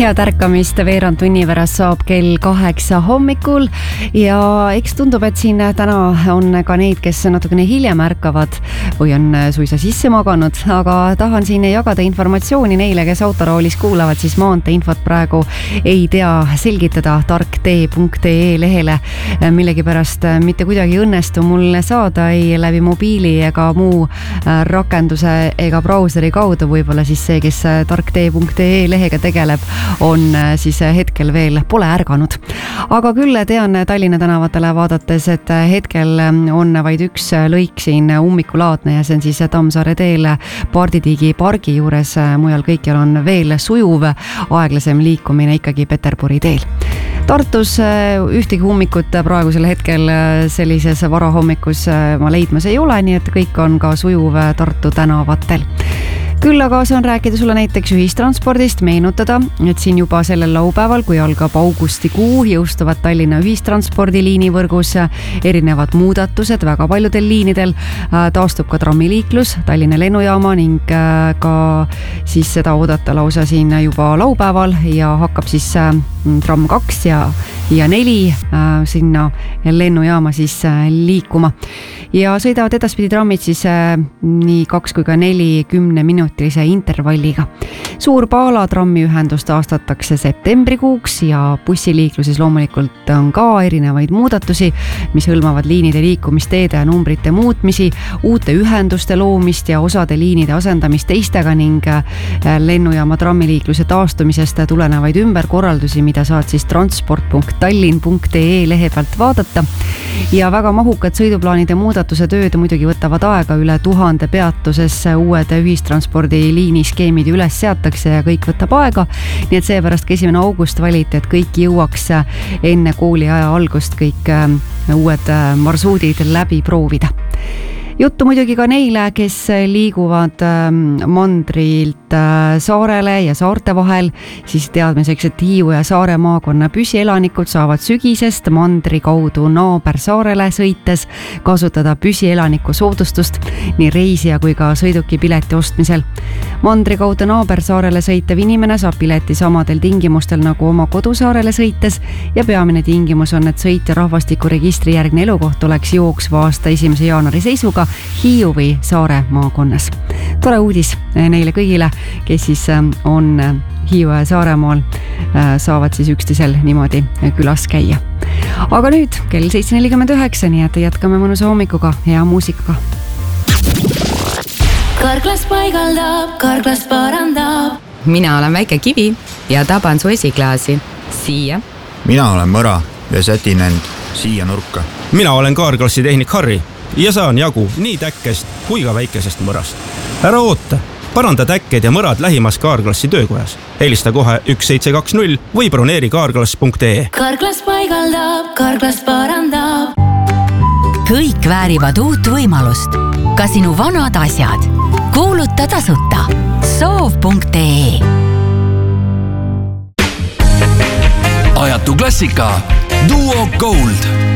Head ärkamist, veerand tunni pärast saab kell 8 hommikul ja eks tundub, et siin täna on ka neid, kes natukene hiljem ärkavad või on suisa sisse maganud, aga tahan siin jagada informatsiooni neile, kes autoroolis kuulavad, siis maanteeinfot praegu ei tea selgitada tarktee.ee lehele. Millegipärast mitte kuidagi õnnestu mul saada ei läbi mobiili ega muu rakenduse ega brauseri kaudu, võib-olla siis see, kes tarktee.ee lehega tegeleb, on siis hetkel veel pole ärganud. Aga küll tean Tallinna tänavatele vaadates, et hetkel on vaid üks lõik siin ummikulaadne ja see on siis Tammsaare teel Parditiigi pargi juures. Mujal kõikjal on veel sujuv, aeglasem liikumine ikkagi Peterburi teel. Tartus ühtegi ummikut praegusel hetkel sellises varahommikus ma leidmas ei ole, nii et kõik on ka sujuv Tartu tänavatel. Küll aga saan rääkida sulle näiteks ühistranspordist, meenutada, et siin juba sellel laupäeval, kui algab augustikuu, jõustuvad Tallinna ühistranspordiliinivõrgus erinevad muudatused väga paljudel liinidel. Taastub ka trammiliiklus Tallinna lennujaama ning ka siis seda oodata lausa siin juba laupäeval ja hakkab siis tramm 2 ja 4 sinna lennujaama siis liikuma. Ja sõidavad edaspidi trammid siis nii 2 kui ka 4 10-minutilise intervalliga. Suur Paala trammiühendus taastatakse septembrikuuks ja bussiliikluses loomulikult on ka erinevaid muudatusi, mis hõlmavad liinide liikumisteede ja numbrite muutmisi, uute ühenduste loomist ja osade liinide asendamist teistega ning lennujaama trammiliikluse taastumisest tulenevaid ümberkorraldusi, mida saad siis transport.tallinn.ee lehe pealt vaadata. Ja väga mahukad sõiduplaanide muudatuse tööd muidugi võtavad aega, üle 1000 peatuses uued ühistranspordiliini skeemid üles seatakse ja kõik võtab aega. Nii et seepärast 1. august valiti, et kõik jõuaks enne kooliaja algust kõik uued marsruudid läbi proovida. Juttu muidugi ka neile, kes liiguvad mandrilt saarele ja saarte vahel, siis teadmiseks, et Hiiu ja Saare maakonna püsielanikud saavad sügisest mandri kaudu naabersaarele sõites kasutada püsielaniku soodustust nii reisija kui ka sõiduki pileti ostmisel. Mandri kaudu naabersaarele sõitev inimene saab pileti samadel tingimustel nagu oma kodusaarele sõites ja peamine tingimus on, et sõitja rahvastikuregistri järgne elukoht oleks jooksva aasta 1. jaanuari seisuga Hiiu või Saare maakonnas. Tore uudis neile kõigile, kes siis on Hiiu ja Saaremaal, saavad siis üksteisel niimoodi külas käia. Aga nüüd kell 7.49, nii et jätkame mõnusa hommikuga hea muusikaga. Karklas paigaldab, karklas parandab. Mina olen väike kivi ja taban su esiklaasi. Siia. Mina olen mõra ja sätin end siia nurka. Mina olen kaarklassi tehnik Harri ja saan jagu nii täkkest kui ka väikesest mõrast. Ära oota, paranda täkked ja mõrad lähimas kaarklassi töökojas. Helista kohe 1720 või broneeri kaarklass.ee. Karklas paigaldab, karklas parandab. Kõik väärivad uut võimalust. Ka sinu vanad asjad. Kuuluta tasuta. Soov.ee. Ajatu klassika Duo Gold.